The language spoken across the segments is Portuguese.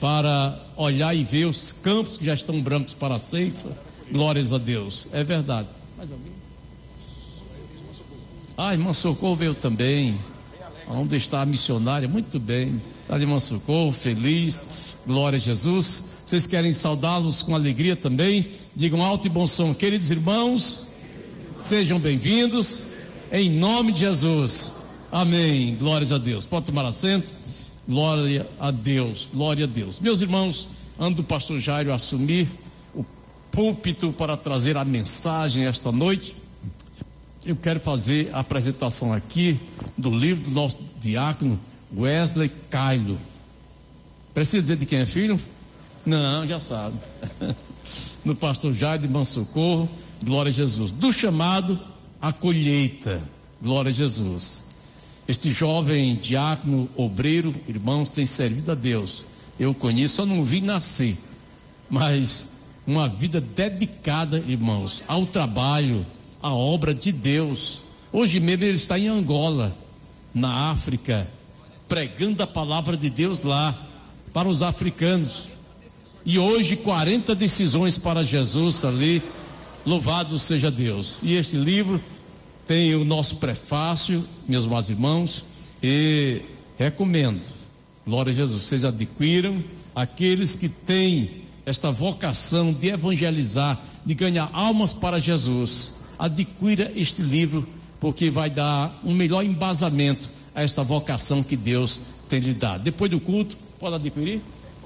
para olhar e ver os campos que já estão brancos para a ceifa. Glórias a Deus, é verdade. Mais alguém? Irmã Socorro veio também. Onde está a missionária? Muito bem, está de irmã Socorro, feliz, glória a Jesus. Vocês querem saudá-los com alegria também? Digam alto e bom som: queridos irmãos, sejam bem-vindos, em nome de Jesus, amém, glórias a Deus. Pode tomar assento, glória a Deus, glória a Deus. Meus irmãos, antes do pastor Jairo assumir o púlpito para trazer a mensagem esta noite, eu quero fazer a apresentação aqui do livro do nosso diácono Wesley Cailo. Precisa dizer de quem é filho? Não, já sabe. No pastor Jairo de Mansocorro, glória a Jesus. Do chamado à colheita, glória a Jesus. Este jovem diácono, obreiro, irmãos, tem servido a Deus. Eu o conheço, só não vi nascer, mas uma vida dedicada, irmãos, ao trabalho, à obra de Deus. Hoje mesmo ele está em Angola, na África, pregando a palavra de Deus lá, para os africanos. E hoje 40 decisões para Jesus ali, louvado seja Deus. E este livro tem o nosso prefácio, meus amados irmãos, e recomendo, glória a Jesus, vocês adquiram. Aqueles que têm esta vocação de evangelizar, de ganhar almas para Jesus, adquira este livro, porque vai dar um melhor embasamento a esta vocação que Deus tem lhe dado. Depois do culto, pode adquirir?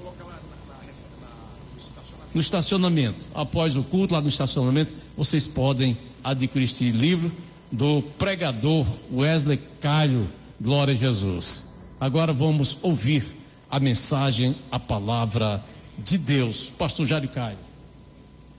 No estacionamento. Após o culto, lá no estacionamento, vocês podem adquirir este livro do pregador Wesley Cailo, glória a Jesus. Agora vamos ouvir a mensagem, a palavra de Deus. Pastor Jairo Cailo.